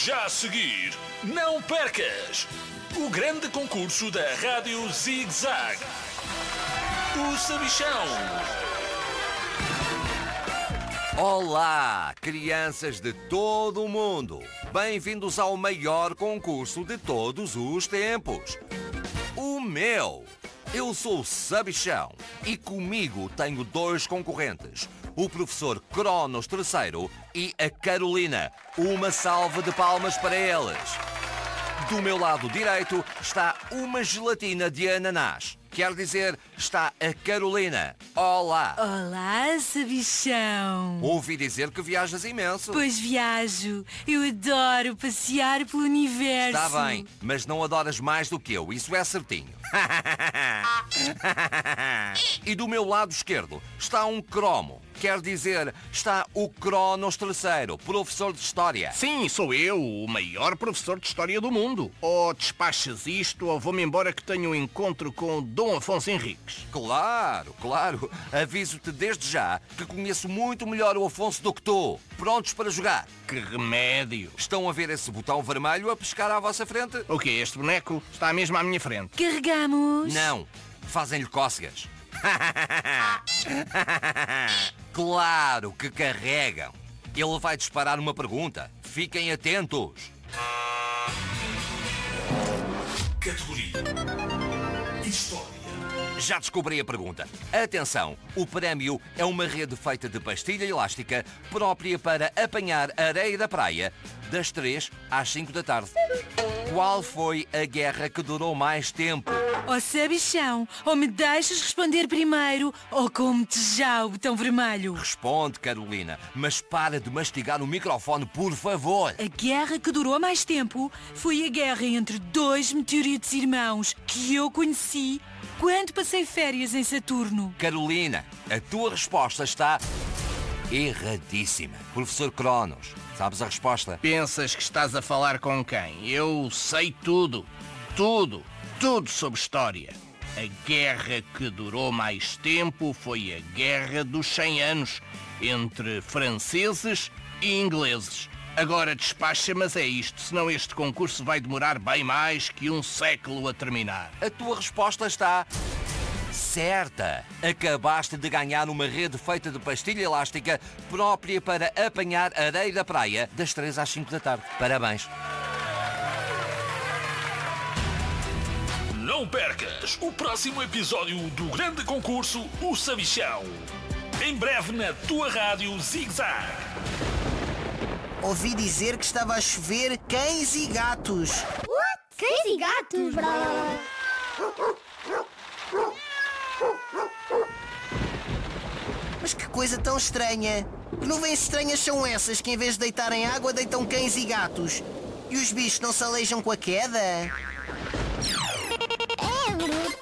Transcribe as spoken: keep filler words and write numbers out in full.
Já a seguir, não percas o grande concurso da Rádio Zig Zag, o Sabichão. Olá, crianças de todo o mundo. Bem-vindos ao maior concurso de todos os tempos. O meu. Eu sou o Sabichão e comigo tenho dois concorrentes. O professor Cronos terceiro e a Carolina. Uma salva de palmas para eles. Do meu lado direito está uma gelatina de ananás. Quer dizer, está a Carolina. Olá. Olá, Sabichão. Ouvi dizer que viajas imenso. Pois viajo. Eu adoro passear pelo universo. Está bem, mas não adoras mais do que eu. Isso é certinho. E do meu lado esquerdo está um cromo. Quer dizer, está o Cronos terceiro, professor de História. Sim, sou eu, o maior professor de História do mundo. Ou despachas isto, ou vou-me embora que tenho um encontro com o Dom Afonso Henriques. Claro, claro. Aviso-te desde já que conheço muito melhor o Afonso do que tu. Prontos para jogar? Que remédio. Estão a ver esse botão vermelho a pescar à vossa frente? O quê? Este boneco está mesmo à minha frente. Carregamos. Não, fazem-lhe cócegas. Claro que carregam. Ele vai disparar uma pergunta. Fiquem atentos. Categoria História. Já descobri a pergunta. Atenção, o prémio é uma rede feita de pastilha elástica própria para apanhar areia da praia das três às cinco da tarde. Qual foi a guerra que durou mais tempo? Ó Sabichão, ou me deixas responder primeiro, ou como-te já o botão vermelho. Responde, Carolina, mas para de mastigar o microfone, por favor. A guerra que durou mais tempo foi a guerra entre dois meteoritos irmãos que eu conheci quando passei férias em Saturno. Carolina, a tua resposta está erradíssima. Professor Cronos, sabes a resposta? Pensas que estás a falar com quem? Eu sei tudo, tudo, tudo sobre história. A guerra que durou mais tempo foi a Guerra dos cem anos, entre franceses e ingleses. Agora despacha, mas é isto, senão este concurso vai demorar bem mais que um século a terminar. A tua resposta está certa. Acabaste de ganhar uma rede feita de pastilha elástica própria para apanhar areia da praia das três às cinco da tarde. Parabéns. Não percas o próximo episódio do grande concurso O Sabichão. Em breve na tua rádio Zig Zag. Ouvi dizer que estava a chover cães e gatos. What? Cães e gatos? Mas que coisa tão estranha. Que nuvens estranhas são essas que em vez de deitarem água deitam cães e gatos? E os bichos não se aleijam com a queda? É, bruto.